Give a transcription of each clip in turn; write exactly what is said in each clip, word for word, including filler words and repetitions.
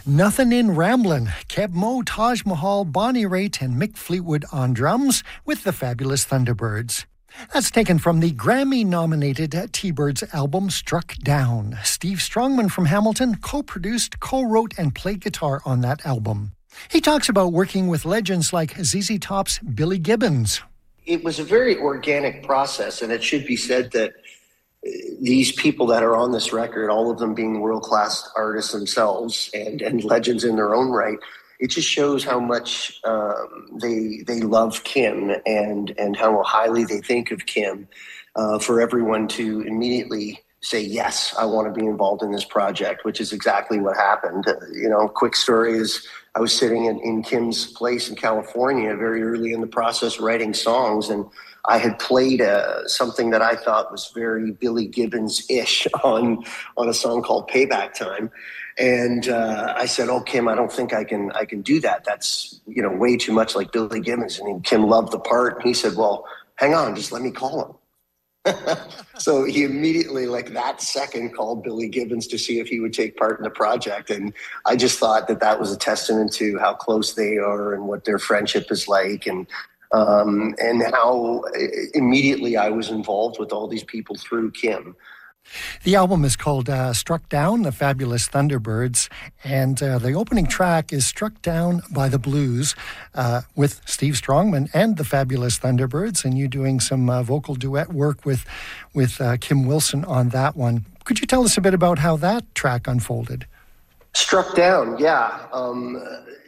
Nothing in Ramblin'. Keb Mo, Taj Mahal, Bonnie Raitt, and Mick Fleetwood on drums with the Fabulous Thunderbirds. That's taken from the Grammy-nominated T-Birds album Struck Down. Steve Strongman from Hamilton co-produced, co-wrote, and played guitar on that album. He talks about working with legends like Z Z Top's Billy Gibbons. It was a very organic process, and it should be said that these people that are on this record, all of them being world-class artists themselves and, and legends in their own right, it just shows how much um, they they love Kim and, and how highly they think of Kim uh, for everyone to immediately say, yes, I want to be involved in this project, which is exactly what happened. Uh, you know, quick story is I was sitting in, in Kim's place in California very early in the process writing songs, and I had played uh, something that I thought was very Billy Gibbons-ish on on a song called Payback Time. And uh, I said, oh, Kim, I don't think I can I can do that. That's, you know, way too much like Billy Gibbons. And Kim loved the part. And he said, well, hang on, just let me call him. So he immediately, like that second, called Billy Gibbons to see if he would take part in the project. And I just thought that that was a testament to how close they are and what their friendship is like, and um, and how immediately I was involved with all these people through Kim. The album is called uh, Struck Down, the Fabulous Thunderbirds, and uh, the opening track is Struck Down by the Blues uh, with Steve Strongman and the Fabulous Thunderbirds, and you doing some uh, vocal duet work with, with uh, Kim Wilson on that one. Could you tell us a bit about how that track unfolded? Struck Down, yeah. Um,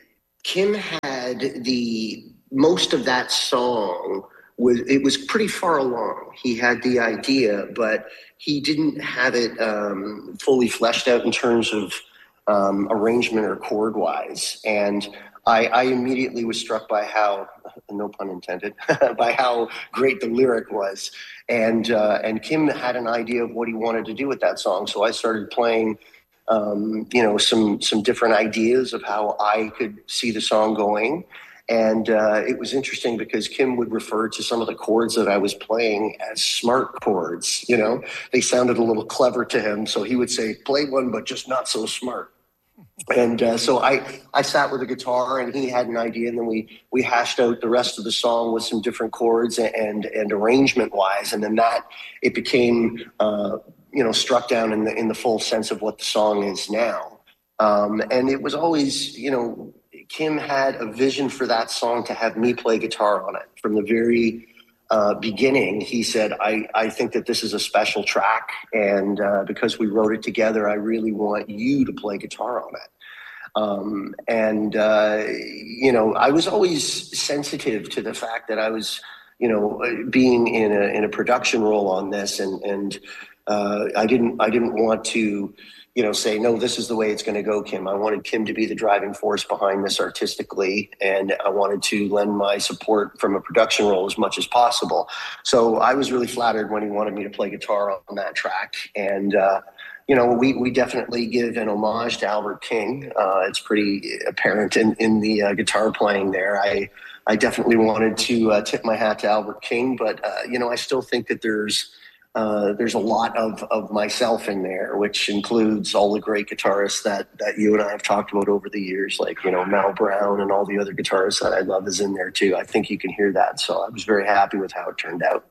Kim had the most of that song. Was, it was pretty far along. He had the idea, but he didn't have it um, fully fleshed out in terms of um, arrangement or chord-wise. And I, I immediately was struck by how, no pun intended, by how great the lyric was. And uh, and Kim had an idea of what he wanted to do with that song. So I started playing, um, you know, some some different ideas of how I could see the song going. And uh, it was interesting because Kim would refer to some of the chords that I was playing as smart chords. You know, they sounded a little clever to him. So he would say, play one, but just not so smart. And uh, so I, I sat with a guitar and he had an idea. And then we, we hashed out the rest of the song with some different chords and, and arrangement wise. And then that it became, uh, you know, struck down in the, in the full sense of what the song is now. Um, and it was always, you know, Kim had a vision for that song to have me play guitar on it. From the very uh, beginning, he said, I, I think that this is a special track, and uh, because we wrote it together, I really want you to play guitar on it. Um, and, uh, you know, I was always sensitive to the fact that I was, you know, being in a, in a production role on this, and, and uh, I didn't, I didn't want to, you know, say, no, this is the way it's going to go, Kim. I wanted Kim to be the driving force behind this artistically, and I wanted to lend my support from a production role as much as possible. So I was really flattered when he wanted me to play guitar on that track. And, uh, you know, we, we definitely give an homage to Albert King. Uh, it's pretty apparent in, in the uh, guitar playing there. I, I definitely wanted to uh, tip my hat to Albert King, but, uh, you know, I still think that there's, Uh, there's a lot of, of myself in there, which includes all the great guitarists that, that you and I have talked about over the years, like, you know, Mal Brown and all the other guitarists that I love is in there too. I think you can hear that. So I was very happy with how it turned out.